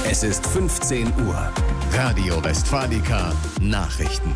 Es ist 15 Uhr. Radio Westfalica Nachrichten.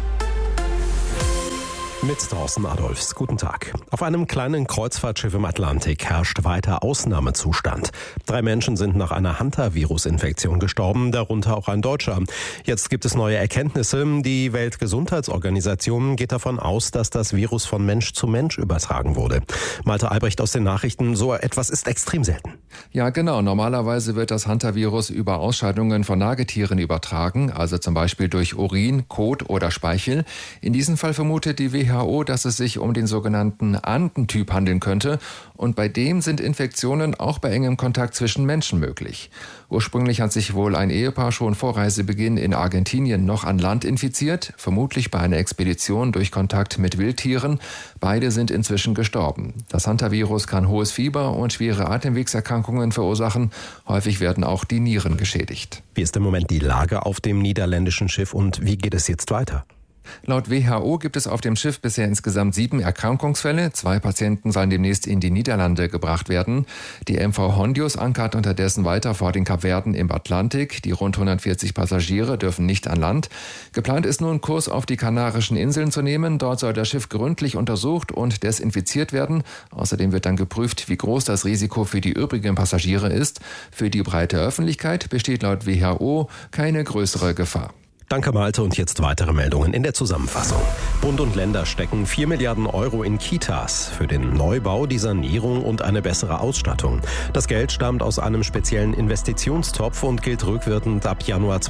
Mit Thorsten Adolfs. Guten Tag. Auf einem kleinen Kreuzfahrtschiff im Atlantik herrscht weiter Ausnahmezustand. 3 Menschen sind nach einer Hantavirus-Infektion gestorben, darunter auch ein Deutscher. Jetzt gibt es neue Erkenntnisse. Die Weltgesundheitsorganisation geht davon aus, dass das Virus von Mensch zu Mensch übertragen wurde. Malte Albrecht aus den Nachrichten. So etwas ist extrem selten. Ja, genau. Normalerweise wird das Hantavirus über Ausscheidungen von Nagetieren übertragen, also zum Beispiel durch Urin, Kot oder Speichel. In diesem Fall vermutet die WHO, dass es sich um den sogenannten Anden-Typ handeln könnte, und bei dem sind Infektionen auch bei engem Kontakt zwischen Menschen möglich. Ursprünglich hat sich wohl ein Ehepaar schon vor Reisebeginn in Argentinien noch an Land infiziert, vermutlich bei einer Expedition durch Kontakt mit Wildtieren. Beide sind inzwischen gestorben. Das Hantavirus kann hohes Fieber und schwere Atemwegserkrankungen verursachen. Häufig werden auch die Nieren geschädigt. Wie ist im Moment die Lage auf dem niederländischen Schiff und wie geht es jetzt weiter? Laut WHO gibt es auf dem Schiff bisher insgesamt 7 Erkrankungsfälle. 2 Patienten sollen demnächst in die Niederlande gebracht werden. Die MV Hondius ankert unterdessen weiter vor den Kapverden im Atlantik. Die rund 140 Passagiere dürfen nicht an Land. Geplant ist nun, Kurs auf die Kanarischen Inseln zu nehmen. Dort soll das Schiff gründlich untersucht und desinfiziert werden. Außerdem wird dann geprüft, wie groß das Risiko für die übrigen Passagiere ist. Für die breite Öffentlichkeit besteht laut WHO keine größere Gefahr. Danke Malte, und jetzt weitere Meldungen in der Zusammenfassung. Bund und Länder stecken 4 Milliarden Euro in Kitas für den Neubau, die Sanierung und eine bessere Ausstattung. Das Geld stammt aus einem speziellen Investitionstopf und gilt rückwirkend ab Januar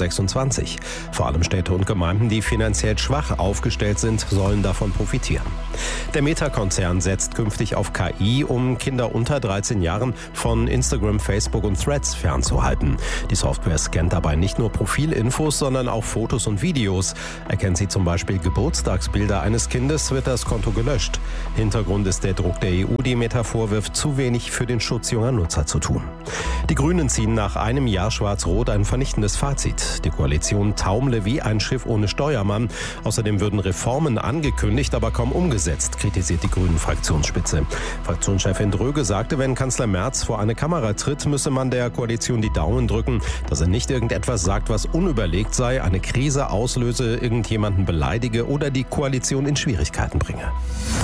2026. Vor allem Städte und Gemeinden, die finanziell schwach aufgestellt sind, sollen davon profitieren. Der Meta-Konzern setzt künftig auf KI, um Kinder unter 13 Jahren von Instagram, Facebook und Threads fernzuhalten. Die Software scannt dabei nicht nur Profilinfos, sondern auch Fotos und Videos. Erkennt sie zum Beispiel Geburtstagsbilder eines Kindes, wird das Konto gelöscht. Hintergrund ist der Druck der EU, die Meta vorwirft, zu wenig für den Schutz junger Nutzer zu tun. Die Grünen ziehen nach einem Jahr Schwarz-Rot ein vernichtendes Fazit. Die Koalition taumle wie ein Schiff ohne Steuermann. Außerdem würden Reformen angekündigt, aber kaum umgesetzt, kritisiert die Grünen-Fraktionsspitze. Fraktionschefin Dröge sagte, wenn Kanzler Merz vor eine Kamera tritt, müsse man der Koalition die Daumen drücken, dass er nicht irgendetwas sagt, was unüberlegt sei, eine Krise auslöse, irgendjemanden beleidige oder die Koalition in Schwierigkeiten bringe.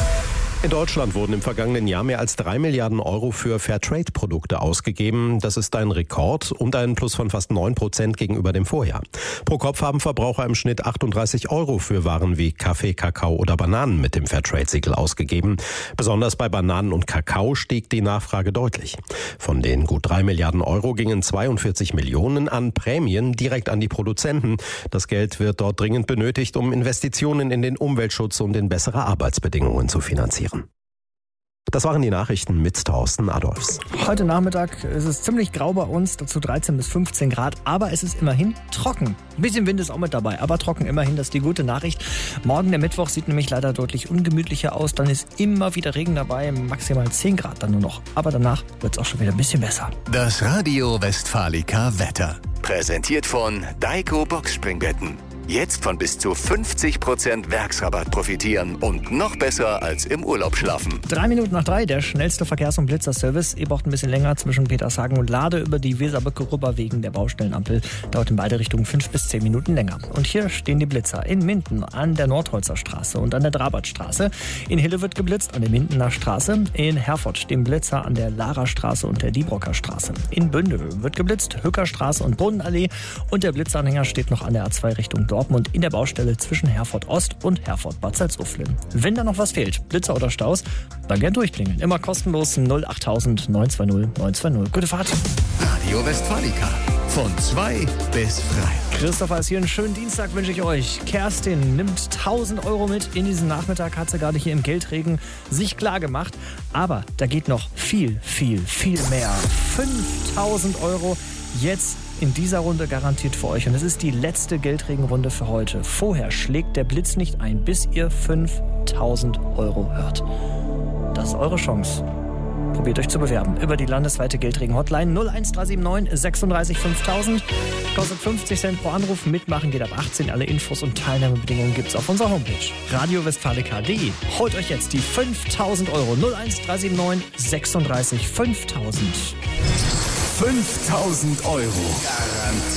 In Deutschland wurden im vergangenen Jahr mehr als 3 Milliarden Euro für Fairtrade-Produkte ausgegeben. Das ist ein Rekord und ein Plus von fast 9% gegenüber dem Vorjahr. Pro Kopf haben Verbraucher im Schnitt 38 Euro für Waren wie Kaffee, Kakao oder Bananen mit dem Fairtrade-Siegel ausgegeben. Besonders bei Bananen und Kakao stieg die Nachfrage deutlich. Von den gut 3 Milliarden Euro gingen 42 Millionen an Prämien direkt an die Produzenten. Das Geld wird dort dringend benötigt, um Investitionen in den Umweltschutz und in bessere Arbeitsbedingungen zu finanzieren. Das waren die Nachrichten mit Thorsten Adolfs. Heute Nachmittag ist es ziemlich grau bei uns, dazu 13 bis 15 Grad, aber es ist immerhin trocken. Ein bisschen Wind ist auch mit dabei, aber trocken immerhin, das ist die gute Nachricht. Morgen, der Mittwoch, sieht nämlich leider deutlich ungemütlicher aus, dann ist immer wieder Regen dabei, maximal 10 Grad dann nur noch. Aber danach wird es auch schon wieder ein bisschen besser. Das Radio Westfalica Wetter. Präsentiert von Daiko Boxspringbetten. Jetzt von bis zu 50% Werksrabatt profitieren und noch besser als im Urlaub schlafen. 3 Minuten nach 3, der schnellste Verkehrs- und Blitzerservice. Ihr braucht ein bisschen länger zwischen Petershagen und Lade über die Weserbrücke rüber wegen der Baustellenampel. Dauert in beide Richtungen 5 bis 10 Minuten länger. Und hier stehen die Blitzer. In Minden an der Nordholzer Straße und an der Drabertstraße. In Hille wird geblitzt an der Mindener Straße. In Herford stehen Blitzer an der Lara-Straße und der Diebrocker Straße. In Bünde wird geblitzt, Hückerstraße und Bodenallee. Und der Blitzanhänger steht noch an der A2 Richtung Dortmund in der Baustelle zwischen Herford Ost und Herford Bad Salzuflen. Wenn da noch was fehlt, Blitzer oder Staus, dann gern durchklingeln. Immer kostenlos 08000 920 920. Gute Fahrt. Radio Westfalica. Von 2 bis 3. Christopher ist hier. Einen schönen Dienstag wünsche ich euch. Kerstin nimmt 1000 Euro mit in diesen Nachmittag, hat sie gerade hier im Geldregen sich klar gemacht. Aber da geht noch viel, viel, viel mehr. 5000 Euro jetzt in dieser Runde garantiert für euch. Und es ist die letzte Geldregenrunde für heute. Vorher schlägt der Blitz nicht ein, bis ihr 5000 Euro hört. Das ist eure Chance. Probiert euch zu bewerben über die landesweite Geldregen-Hotline 01379 36 5000. Kostet 50 Cent pro Anruf. Mitmachen geht ab 18. Alle Infos und Teilnahmebedingungen gibt's auf unserer Homepage radiowestfalica.de. Holt euch jetzt die 5000 Euro 01379 36 5000. 5000 Euro. Garantiert.